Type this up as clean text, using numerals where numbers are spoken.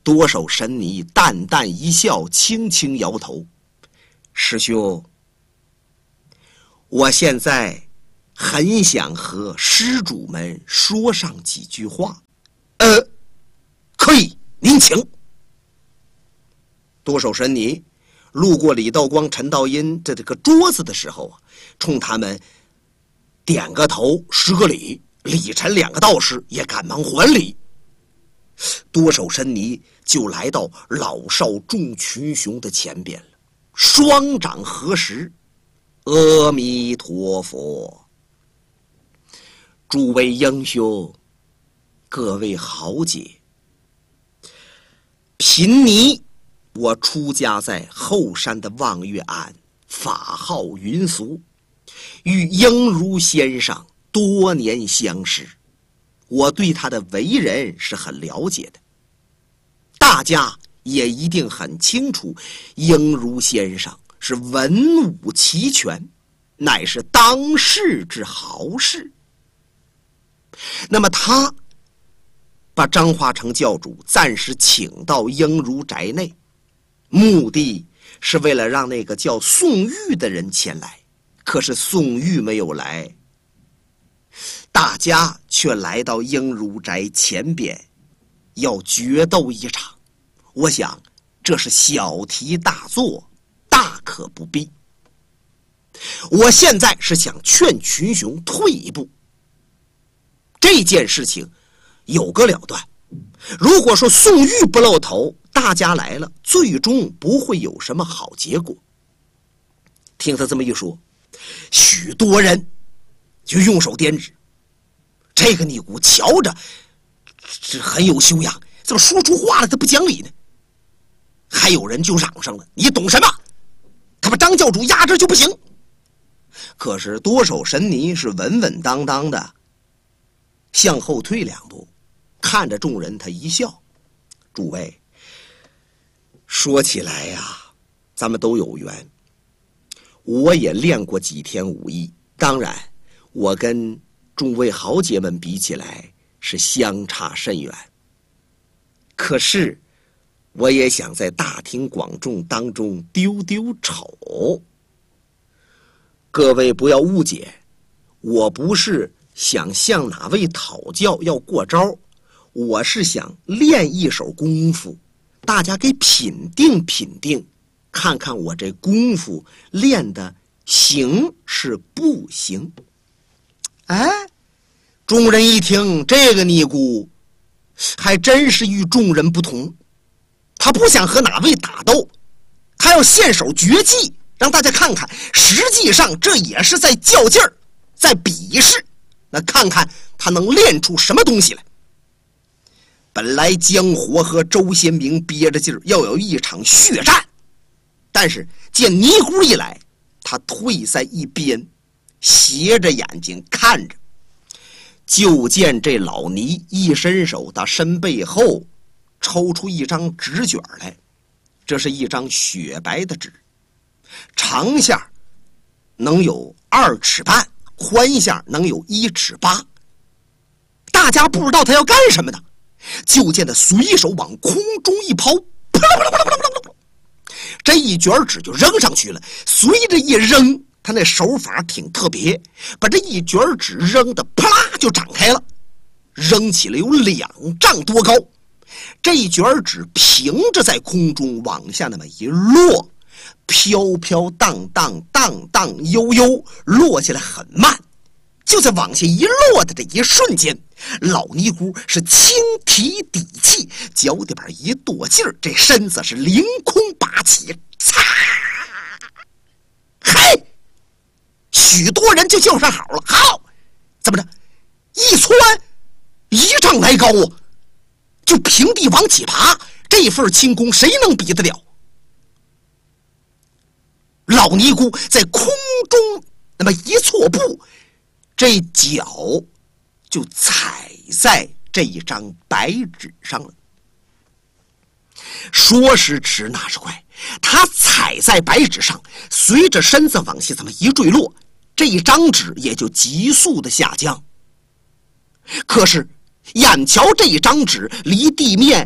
多手神尼淡淡一笑，轻轻摇头：“师兄，我现在很想和施主们说上几句话。”可以，您请。多手神尼路过李道光、陈道阴这个桌子的时候啊，冲他们点个头，施个礼。李陈两个道士也赶忙还礼。多手神尼就来到老少众群雄的前边了，双掌合十：“阿弥陀佛！诸位英雄，各位豪杰，贫尼我出家在后山的望月庵，法号云俗，与英如先生多年相识，我对他的为人是很了解的。大家也一定很清楚，英如先生是文武齐全，乃是当世之豪士。那么他把张化成教主暂时请到英如宅内，目的是为了让那个叫宋玉的人前来。可是宋玉没有来，大家却来到英如宅前边，要决斗一场。我想这是小题大做，大可不必。我现在是想劝群雄退一步，这件事情有个了断。如果说宋玉不露头，大家来了，最终不会有什么好结果。听他这么一说，许多人就用手点指：“这个尼姑瞧着是很有修养，怎么说出话来他不讲理呢？”还有人就嚷上了：“你懂什么？他把张教主压着就不行。”可是多手神尼是稳稳当当的向后退两步，看着众人，他一笑：“诸位，说起来呀，咱们都有缘。我也练过几天武艺，当然我跟众位豪杰们比起来是相差甚远。可是我也想在大庭广众当中丢丢丑。各位不要误解，我不是想向哪位讨教要过招，我是想练一手功夫，大家给品定品定，看看我这功夫练的行是不行。”哎，众人一听，这个尼姑还真是与众人不同。他不想和哪位打斗，他要现手绝技，让大家看看，实际上这也是在较劲儿，在比试，那看看他能练出什么东西来。本来江活和周先明憋着劲儿要有一场血战，但是见尼姑一来，他退在一边，斜着眼睛看着。就见这老尼一伸手，他身背后抽出一张纸卷来，这是一张雪白的纸，长下能有2尺半，宽下能有1尺8。大家不知道他要干什么的，就见他随手往空中一抛，啪啦啪啦啪啦啪啦啪啦，这一卷纸就扔上去了。随着一扔，他那手法挺特别，把这一卷纸扔的啪啦就展开了，扔起来有2丈多高。这一卷纸平着在空中往下那么一落，飘飘荡荡，荡荡悠悠，落下来很慢。就在往下一落的这一瞬间，老尼姑是轻提底气，脚底板一跺劲儿，这身子是凌空拔起，擦！嘿！许多人就叫上好了。好，怎么着？一窜1丈来高啊！就平地往起爬，这份轻功谁能比得了？老尼姑在空中那么一错步，这脚就踩在这一张白纸上了。说时迟，那时快，他踩在白纸上，随着身子往下这么一坠落，这一张纸也就急速的下降。可是眼瞧这一张纸离地面